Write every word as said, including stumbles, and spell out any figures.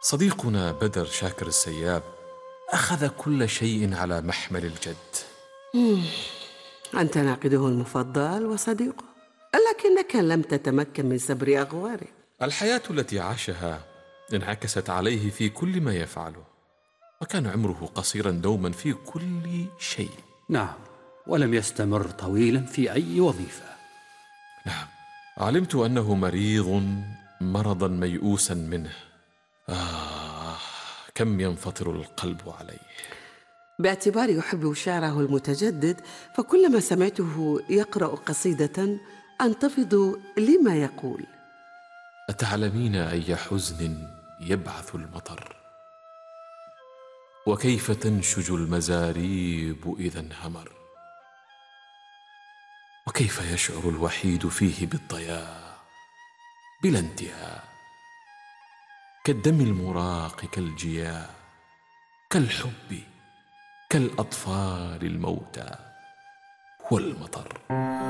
صديقنا بدر شاكر السياب أخذ كل شيء على محمل الجد. أنت ناقده المفضل وصديقه، لكنك لم تتمكن من سبر أغواره. الحياة التي عاشها انعكست عليه في كل ما يفعله، وكان عمره قصيرا دوما في كل شيء. نعم، ولم يستمر طويلا في أي وظيفة. نعم، علمت أنه مريض مرضا ميؤوسا منه. آه، كم ينفطر القلب عليه. باعتباري أحب شعره المتجدد، فكلما سمعته يقرأ قصيدة أنتفض لما يقول. أتعلمين أي حزن يبعث المطر، وكيف تنشج المزاريب إذا انهمر، وكيف يشعر الوحيد فيه بالضياع بلا انتهاء، كالدم المراق كالجياع، كالحب كالأطفال الموتى والمطر.